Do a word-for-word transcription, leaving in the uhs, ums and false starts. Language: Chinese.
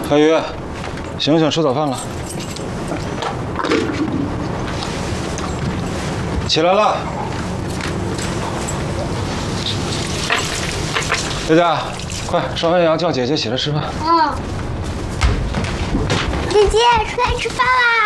海鱼，醒醒，吃早饭了。起来了，佳佳，快刷完牙叫姐姐起来吃饭。 嗯。姐姐，出来吃饭啦！